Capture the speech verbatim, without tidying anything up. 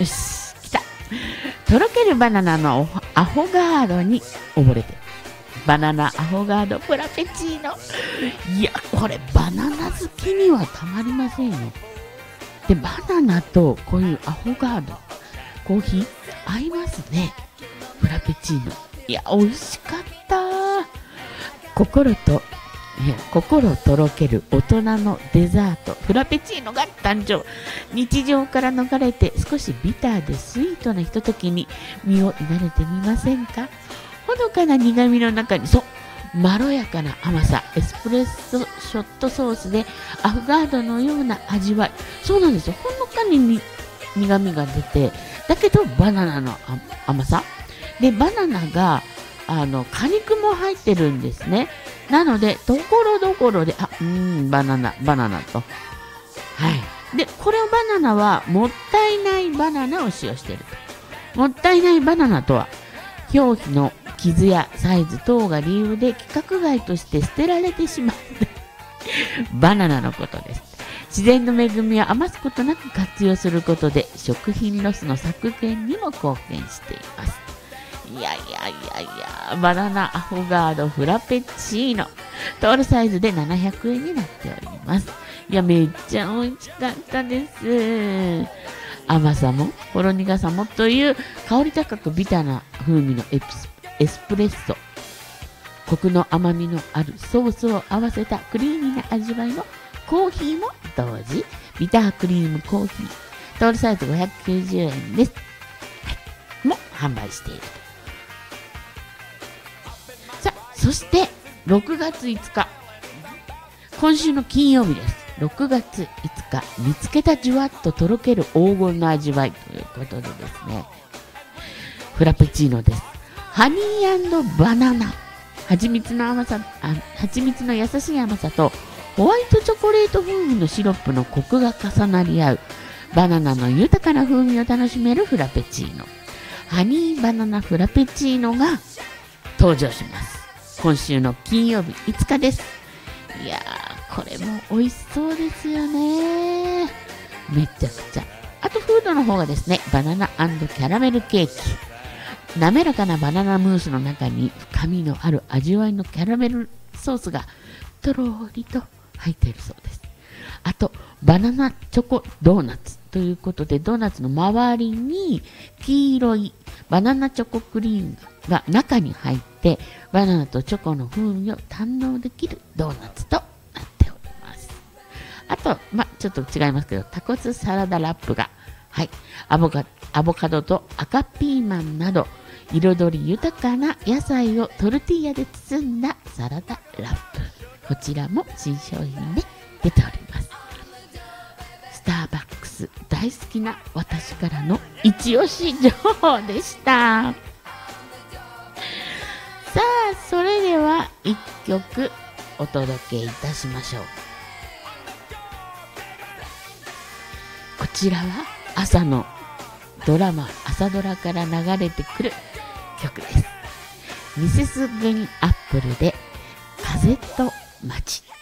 よし、来た。とろけるバナナのアフォガードに溺れて、バナナアフォガードフラペチーノ。いや、これバナナ好きにはたまりませんよ。で、バナナとこういうアフォガードコーヒー合いますね。フラペチーノ、いや、美味しかった。心といや心とろける大人のデザートフラペチーノが誕生。日常から逃れて少しビターでスイートなひとときに身を委ねてみませんか。ほのかな苦みの中に、そうまろやかな甘さ、エスプレッソショットソースでアフガードのような味わい。そうなんですよ、ほのかにに苦みが出て、だけどバナナの甘さで、バナナがあの果肉も入ってるんですね。なのでところどころで、あ、うーん、バナナバナナと、はい。で、これをバナナはもったいないバナナを使用していると。もったいないバナナとは、表皮の傷やサイズ等が理由で規格外として捨てられてしまうバナナのことです。自然の恵みを余すことなく活用することで食品ロスの削減にも貢献しています。いやいやいやいや、バナナアフォガードフラペチーノ、トールサイズでななひゃくえんになっております。いや、めっちゃ美味しかったです。甘さもほろ苦さもという香り高くビターな風味のエプスエスプレッソ、コクの甘みのあるソースを合わせたクリーミーな味わいのコーヒーも同時。ビタークリームコーヒー、トールサイズごひゃくきゅうじゅうえんです、はい、も販売している。さあ、そしてろくがついつか、今週の金曜日です。ろくがついつか、見つけたじゅわっととろける黄金の味わいということでですね、フラペチーノです。ハニー&バナナ、蜂蜜の甘さ、あ、蜂蜜の優しい甘さとホワイトチョコレート風味のシロップのコクが重なり合うバナナの豊かな風味を楽しめるフラペチーノ、ハニーバナナフラペチーノが登場します。今週の金曜日いつかです。いやー、これも美味しそうですよね。めちゃくちゃ。あとフードの方がですね、バナナ&キャラメルケーキ、滑らかなバナナムースの中に深みのある味わいのキャラメルソースがとろりと入っているそうです。あとバナナチョコドーナツということで、ドーナツの周りに黄色いバナナチョコクリームが中に入ってバナナとチョコの風味を堪能できるドーナツとなっております。あと、ま、ちょっと違いますけど、タコスサラダラップが、はい、アボカ、アボカドと赤ピーマンなど彩り豊かな野菜をトルティーヤで包んだサラダラップ、こちらも新商品で出ております。スターバックス大好きな私からの一押し情報でした。さあ、それではいっきょくお届けいたしましょう。こちらは朝のドラマ、朝ドラから流れてくる曲です。ミセスグリーンアップルで風と街。